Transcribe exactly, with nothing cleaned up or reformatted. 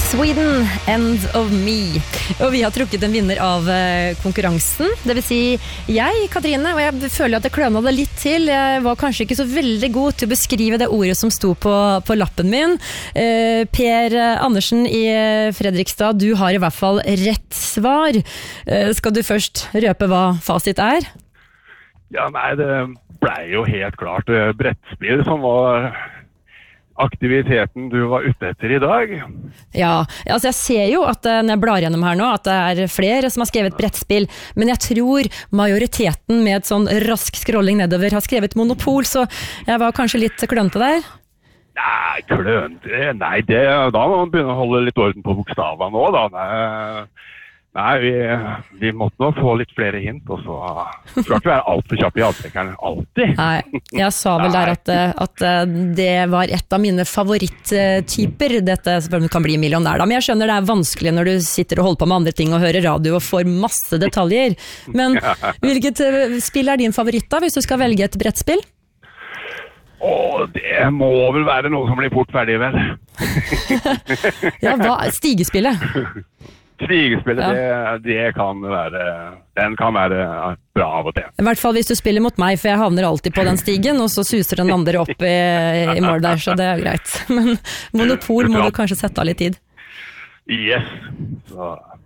Sweden, End of Me. Og vi har trukket en vinner av konkurransen. Det vil si jeg, Katrine, og jeg føler at det kløna det litt til. Jeg var kanskje ikke så veldig god til å beskrive det ordet som sto på, på lappen min. Eh, Per Andersen i Fredrikstad, du har i hvert fall rett svar. Eh, skal du først røpe hva fasit er? Ja, nei, det ble jo helt klart brettspill som var aktiviteten du var ute etter i dag. Ja, altså jeg ser jo at når jeg blar gjennom her nå, at det er flere som har skrevet brettspill, men jeg tror majoriteten med et sånn rask scrolling nedover har skrevet Monopol, så jeg var kanskje litt klønete der. Nei, klønete, nei, det, da må man begynne å holde litt orden på bokstavene nå da. Nei, nei vi, vi måtte nok få litt flere hint, og så skal ikke være alt for kjapp i avtrekkeren, alltid. Nei, jeg sa vel der at, at det var et av mine favoritttyper, dette selvfølgelig kan bli millionær da, men jeg skjønner det er vanskelig når du sitter og holder på med andre ting og hører radio og får masse detaljer. Men hvilket spill er din favoritt da, hvis du skal velge et brettspill? Åh, det må vel være noe som blir fort ferdig, vel? Ja, hva? Stigespillet? Stigespillet, ja. det, det kan være, den kan være bra av og til. I hvert fall hvis du spiller mot meg, for jeg havner alltid på den stigen, og så suser den andre opp i, i mål der, så det er greit. Men Monopol må du kanskje sette av litt tid. Yes, så